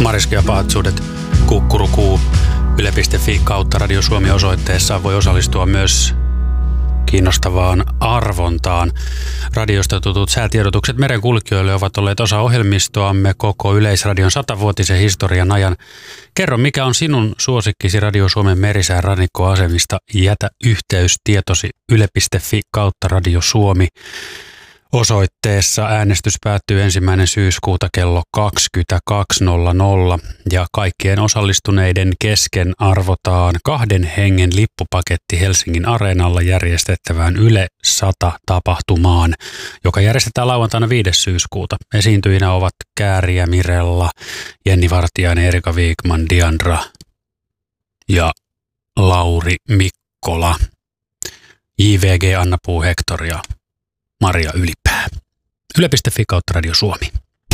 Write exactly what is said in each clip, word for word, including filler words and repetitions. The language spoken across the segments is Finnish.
Mariska ja Paatsuudet, kukkurukuu, yle piste fi kautta Radio Suomi osoitteessa voi osallistua myös kiinnostavaan arvontaan. Radiosta tutut säätiedotukset merenkulkijoille ovat olleet osa ohjelmistoamme koko Yleisradion satavuotisen historian ajan. Kerro, mikä on sinun suosikkisi Radio Suomen merisään rannikkoasemista. Jätä yhteys tietosi yle piste fi kautta Radio Suomi. Osoitteessa äänestys päättyy ensimmäinen syyskuuta kello kaksikymmentäkaksi nolla nolla ja kaikkien osallistuneiden kesken arvotaan kahden hengen lippupaketti Helsingin Areenalla järjestettävään Yle sata-tapahtumaan, joka järjestetään lauantaina viides syyskuuta. Esiintyjinä ovat Kääriä Mirella, Jenni Vartiainen, Erika Wigman, Diandra ja Lauri Mikkola, J V G Anna Puu Hector ja Maria Ylipää. yle piste fi kautta Radio Suomi.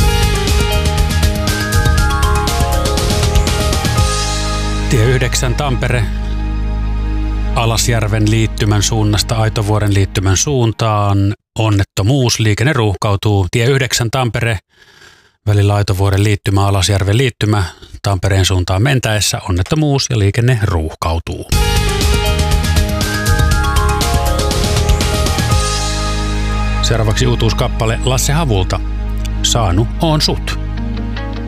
Tie yhdeksän Tampere Alasjärven liittymän suunnasta Aitovuoren liittymän suuntaan. Onnettomuus. Liikenne ruuhkautuu. Tie yhdeksän Tampere välillä Aitovuoren liittymä Alasjärven liittymä Tampereen suuntaan mentäessä. Onnettomuus ja liikenne ruuhkautuu. Seuraavaksi uutuuskappale Lasse Havulta. Saanu oon sut.